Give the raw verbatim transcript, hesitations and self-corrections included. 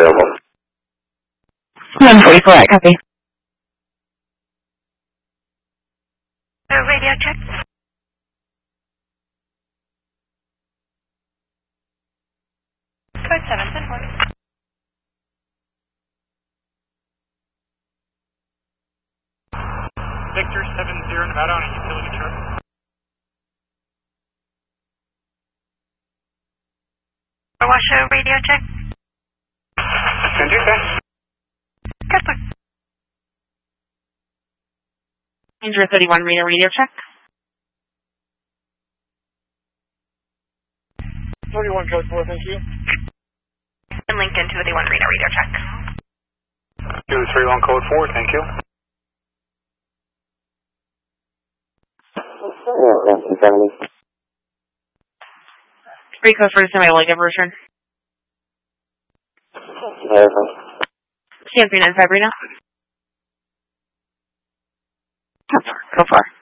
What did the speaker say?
available. one forty-four, I copy. Uh, radio check. Code seven, ten four. Victor seven zero Nevada on a utility truck. Washoe radio check. Send you that. Kessler. Ranger thirty-one, radio radio check. thirty-one code four, thank you. And Lincoln two thirty-one, radio radio check. two three one code four, thank you. nineteen seventy. Three code for the semi-will give a return. Stand three nine five, Reno. Go far.